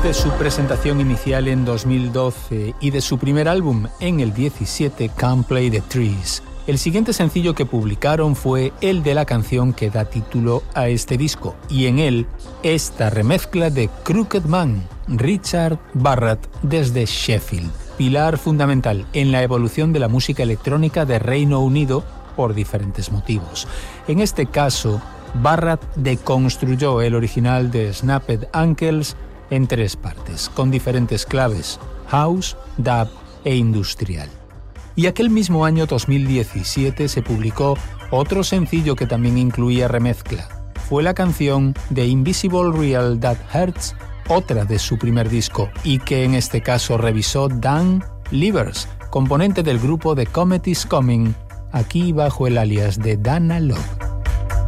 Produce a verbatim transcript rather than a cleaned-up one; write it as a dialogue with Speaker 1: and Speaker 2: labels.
Speaker 1: de su presentación inicial en dos mil doce y de su primer álbum en el diecisiete, Can't Play the Trees, el siguiente sencillo que publicaron fue el de la canción que da título a este disco, y en él esta remezcla de Crooked Man, Richard Barrett desde Sheffield, pilar fundamental en la evolución de la música electrónica de Reino Unido por diferentes motivos. En este caso, Barrett deconstruyó el original de Snapped Ankles en tres partes, con diferentes claves: house, dub e industrial. Y aquel mismo año dos mil diecisiete se publicó otro sencillo que también incluía remezcla. Fue la canción The Invisible Real That Hurts, otra de su primer disco, y que en este caso revisó Dan Levers, componente del grupo The Comet Is Coming, aquí bajo el alias de Dana Love.